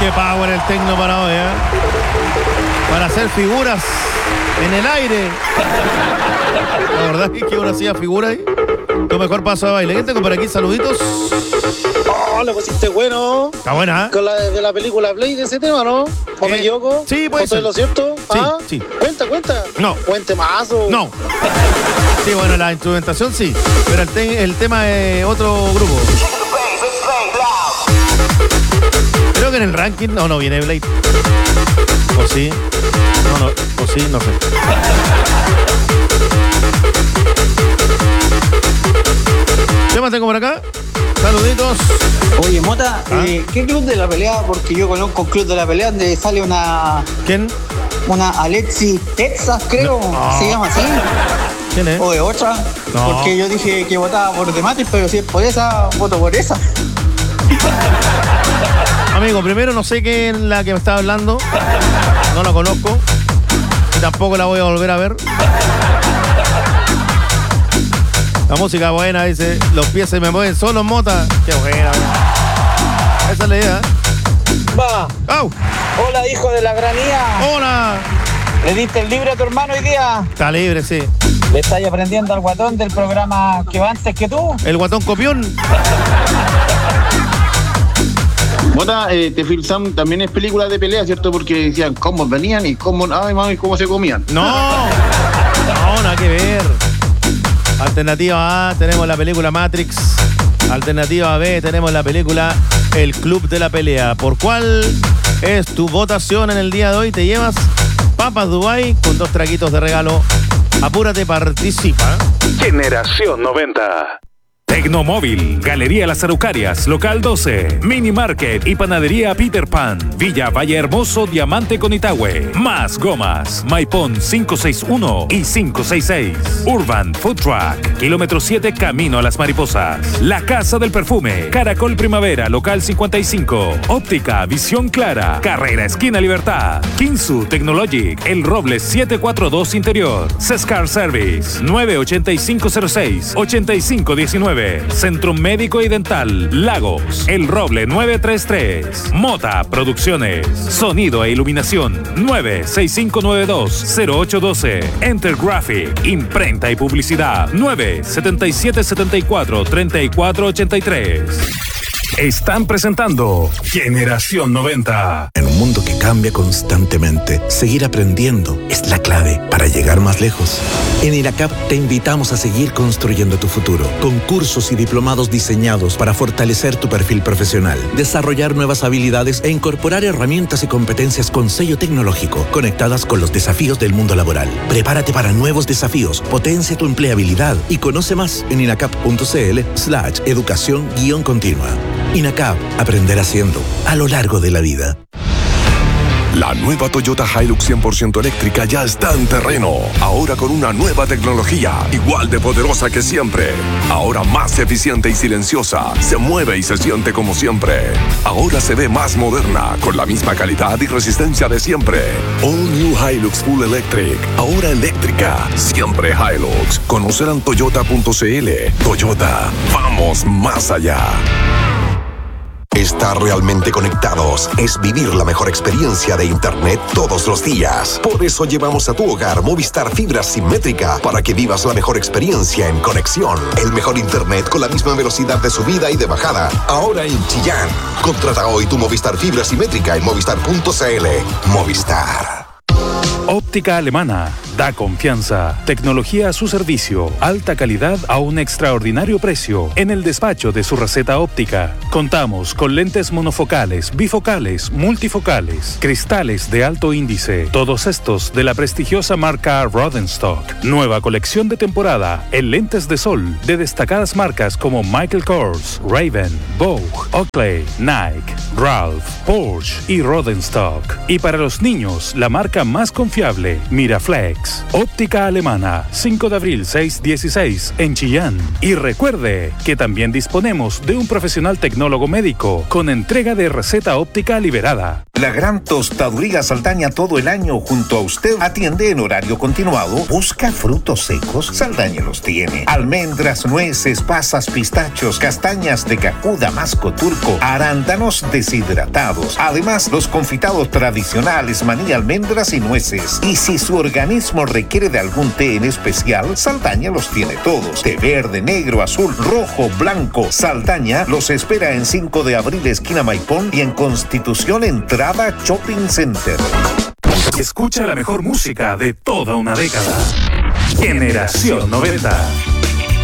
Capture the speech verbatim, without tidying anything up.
Qué power el tecno para hoy, ¿eh? Para hacer figuras en el aire. La verdad es que uno hacía figura ahí. Tu mejor paso de baile. ¿Qué tengo por aquí? Saluditos. Oh, le pusiste bueno. Está buena, ¿eh? Con la de la película Blade, ese tema, ¿no? ¿O eh, me equivoco? Sí, puede ser. ¿Estoy lo cierto? Sí, ¿Ah? sí. Cuenta, cuenta. No. Cuente más o... No. Sí, bueno, la instrumentación sí. Pero el, te- el tema es otro grupo. Creo que en el ranking no, no viene Blade. ¿O sí? No, no, o sí, no sé. ¿Qué más tengo por acá? Saluditos. Oye, Mota, ¿Ah? eh, ¿qué club de la pelea? Porque yo conozco un club de la pelea donde sale una ¿Quién? una Alexis Texas, creo, No. se llama así. ¿Quién es? O de otra. No. Porque yo dije que votaba por The Matrix, pero si es por esa, voto por esa. Amigo, primero no sé qué es la que me está hablando. No la conozco. Y tampoco la voy a volver a ver. La música buena, dice. Los pies se me mueven solos, Mota. Qué buena. Esa es la idea. Va. ¡Au! Hola, hijo de la granía. ¡Hola! ¿Le diste el libre a tu hermano hoy día? Está libre, sí. ¿Le estás aprendiendo al guatón del programa que va antes que tú? El guatón copión. Mota, eh, The Film Sam también es película de pelea, ¿cierto? Porque decían cómo venían y cómo, ay, mami, cómo se comían. No. No, nada que ver. Alternativa A, tenemos la película Matrix. Alternativa B, tenemos la película El Club de la Pelea. ¿Por cuál es tu votación en el día de hoy? Te llevas Papas Dubai con dos traguitos de regalo. Apúrate, participa. Generación noventa. Tecnomóvil, Galería Las Araucarias, Local doce, Mini Market y Panadería Peter Pan, Villa Valle Hermoso, Diamante con Itahue. Más Gomas, Maipón cinco seis uno y cinco seis seis. Urban Food Truck, Kilómetro siete, Camino a las Mariposas. La Casa del Perfume, Caracol Primavera, Local cincuenta y cinco. Óptica, Visión Clara, Carrera Esquina Libertad. Kinsu Technologic, El Roble setecientos cuarenta y dos Interior. Sescar Service, nueve ocho cinco cero seis, ocho cinco uno nueve. Centro Médico y Dental, Lagos, El Roble nueve tres tres. Mota Producciones, Sonido e Iluminación, nueve seis cinco nueve dos cero ocho uno dos. Enter Graphic, Imprenta y Publicidad, nueve siete siete siete cuatro tres cuatro ocho tres. Están presentando Generación noventa. En un mundo que cambia constantemente, seguir aprendiendo es la clave para llegar más lejos. En INACAP te invitamos a seguir construyendo tu futuro, con cursos y diplomados diseñados para fortalecer tu perfil profesional, desarrollar nuevas habilidades e incorporar herramientas y competencias con sello tecnológico, conectadas con los desafíos del mundo laboral. Prepárate para nuevos desafíos, potencia tu empleabilidad y conoce más en inacap.cl slash educación guión continua. INACAP, aprender haciendo, a lo largo de la vida. La nueva Toyota Hilux cien por ciento eléctrica ya está en terreno. Ahora con una nueva tecnología, igual de poderosa que siempre. Ahora más eficiente y silenciosa. Se mueve y se siente como siempre. Ahora se ve más moderna, con la misma calidad y resistencia de siempre. All New Hilux Full Electric. Ahora eléctrica. Siempre Hilux. Conocerán toyota punto cl. Toyota. Vamos más allá. Estar realmente conectados es vivir la mejor experiencia de Internet todos los días. Por eso llevamos a tu hogar Movistar Fibra Simétrica para que vivas la mejor experiencia en conexión. El mejor Internet con la misma velocidad de subida y de bajada. Ahora en Chillán. Contrata hoy tu Movistar Fibra Simétrica en movistar punto cl. Movistar. Óptica Alemana. Da confianza. Tecnología a su servicio. Alta calidad a un extraordinario precio. En el despacho de su receta óptica. Contamos con lentes monofocales, bifocales, multifocales, cristales de alto índice. Todos estos de la prestigiosa marca Rodenstock. Nueva colección de temporada en lentes de sol de destacadas marcas como Michael Kors, Raven, Vogue, Oakley, Nike, Ralph, Porsche y Rodenstock. Y para los niños, la marca más confiable, Miraflex. Matrix. Óptica Alemana, cinco de abril seiscientos dieciséis en Chillán. Y recuerde que también disponemos de un profesional tecnólogo médico con entrega de receta óptica liberada. La gran tostaduría Saldaña todo el año junto a usted atiende en horario continuado. ¿Busca frutos secos? Saldaña los tiene. Almendras, nueces, pasas, pistachos, castañas de cajú, damasco turco, arándanos deshidratados. Además, los confitados tradicionales, maní, almendras y nueces. Y si su organismo requiere de algún té en especial, Saldaña los tiene todos. Té verde, negro, azul, rojo, blanco. Saldaña los espera en cinco de abril, esquina Maipón, y en Constitución, entrada Shopping Center. Escucha la mejor música de toda una década. Generación noventa.